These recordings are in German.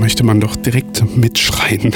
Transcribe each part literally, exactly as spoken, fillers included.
möchte man doch direkt mitschreien.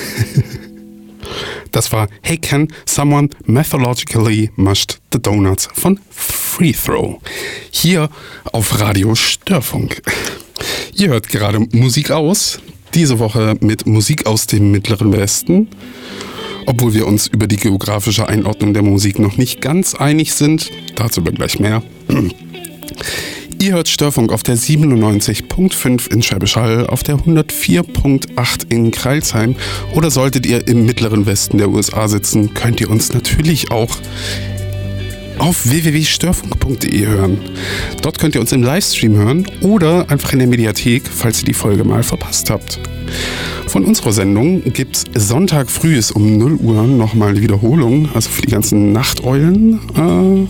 Das war Hey Can Someone Methodologically Mushed the Donuts von Free Throw. Hier auf Radio Störfunk. Ihr hört gerade Musik aus. Diese Woche mit Musik aus dem Mittleren Westen. Obwohl wir uns über die geografische Einordnung der Musik noch nicht ganz einig sind. Dazu aber gleich mehr. Ihr hört Störfunk auf der siebenundneunzig Komma fünf in Schwäbisch Hall, auf der hundertvier Komma acht in Crailsheim. Oder solltet ihr im Mittleren Westen der U S A sitzen, könnt ihr uns natürlich auch auf w w w punkt störfunk punkt d e hören. Dort könnt ihr uns im Livestream hören oder einfach in der Mediathek, falls ihr die Folge mal verpasst habt. Von unserer Sendung gibt's Sonntag früh ist um null Uhr nochmal eine Wiederholung, also für die ganzen Nachteulen. Äh,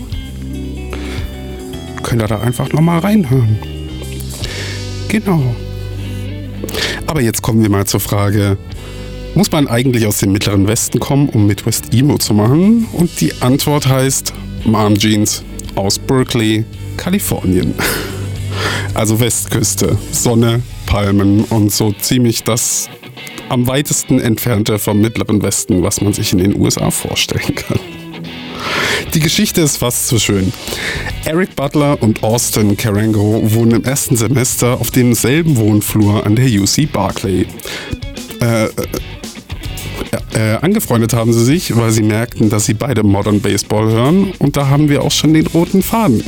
könnt ihr da einfach nochmal reinhören. Genau. Aber jetzt kommen wir mal zur Frage, muss man eigentlich aus dem Mittleren Westen kommen, um Midwest Emo zu machen? Und die Antwort heißt Mom Jeans aus Berkeley, Kalifornien. Also Westküste, Sonne, Palmen und so ziemlich das am weitesten entfernte vom Mittleren Westen, was man sich in den U S A vorstellen kann. Die Geschichte ist fast so schön. Eric Butler und Austin Carango wohnen im ersten Semester auf demselben Wohnflur an der U C Berkeley. Äh, äh, äh, angefreundet haben sie sich, weil sie merkten, dass sie beide Modern Baseball hören, und da haben wir auch schon den roten Faden.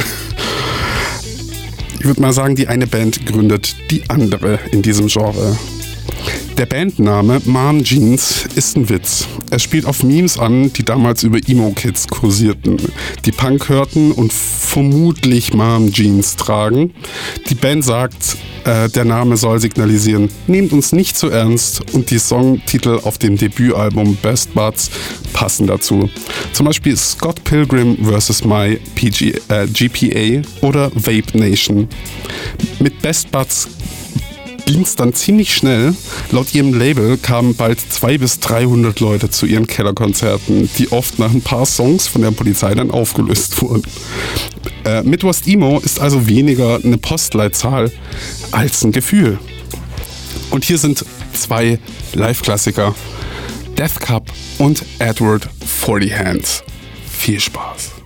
Ich würde mal sagen, die eine Band gründet die andere in diesem Genre. Der Bandname Mom Jeans ist ein Witz. Er spielt auf Memes an, die damals über Emo-Kids kursierten, die Punk hörten und vermutlich Mom Jeans tragen. Die Band sagt, äh, der Name soll signalisieren, nehmt uns nicht zu ernst, und die Songtitel auf dem Debütalbum Best Buds passen dazu. Zum Beispiel Scott Pilgrim versus. My P G, äh, G P A oder Vape Nation. Mit Best Buds ging's dann ziemlich schnell. Laut ihrem Label kamen bald zweihundert bis dreihundert Leute zu ihren Kellerkonzerten, die oft nach ein paar Songs von der Polizei dann aufgelöst wurden. Äh, Midwest Emo ist also weniger eine Postleitzahl als ein Gefühl. Und hier sind zwei Live-Klassiker: Death Cup und Edward Forty Hands. Viel Spaß.